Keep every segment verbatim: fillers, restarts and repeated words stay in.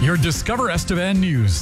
your Discover Estevan news.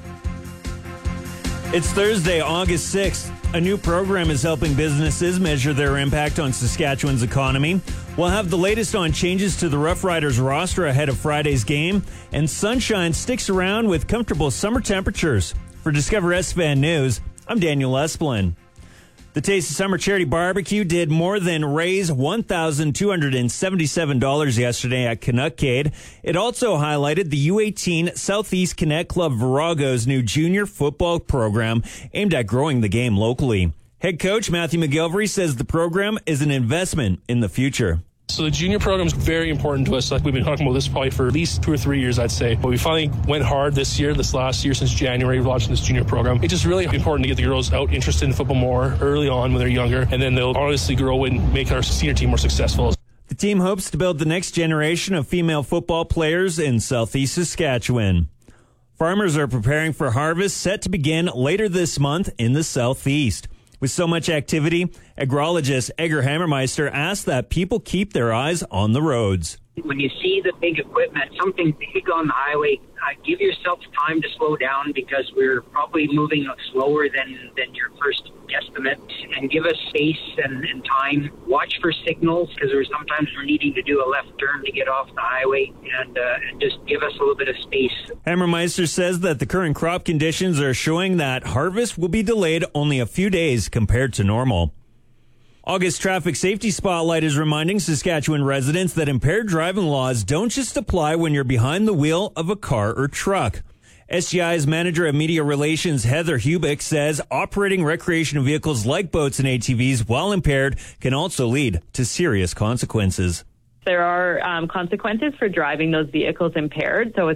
It's Thursday, August sixth. A new program is helping businesses measure their impact on Saskatchewan's economy. We'll have the latest on changes to the Rough Riders roster ahead of Friday's game. And sunshine sticks around with comfortable summer temperatures. For Discover Estevan News, I'm Daniel Esplin. The Taste of Summer Charity Barbecue did more than raise one thousand two hundred seventy-seven dollars yesterday at Canuckade. It also highlighted the U eighteen Southeast Connect Club Virago's new junior football program aimed at growing the game locally. Head coach Matthew McGilvery says the program is an investment in the future. So the junior program is very important to us. Like we've been talking about this probably for at least two or three years, I'd say. But we finally went hard this year, this last year, since January, launching this junior program. It's just really important to get the girls out interested in football more early on when they're younger, and then they'll honestly grow and make our senior team more successful. The team hopes to build the next generation of female football players in Southeast Saskatchewan. Farmers are preparing for harvest set to begin later this month in the Southeast. With so much activity, agrologist Edgar Hammermeister asked that people keep their eyes on the roads. When you see the big equipment, something big on the highway, uh, give yourself time to slow down because we're probably moving slower than, than your first guesstimate, and give us space and, and time. Watch for signals because we're sometimes we're needing to do a left turn to get off the highway, and, uh, and just give us a little bit of space. Hammermeister says that the current crop conditions are showing that harvest will be delayed only a few days compared to normal. August Traffic Safety Spotlight is reminding Saskatchewan residents that impaired driving laws don't just apply when you're behind the wheel of a car or truck. S G I's Manager of Media Relations, Heather Hubick, says operating recreational vehicles like boats and A T Vs while impaired can also lead to serious consequences. There are um, consequences for driving those vehicles impaired, so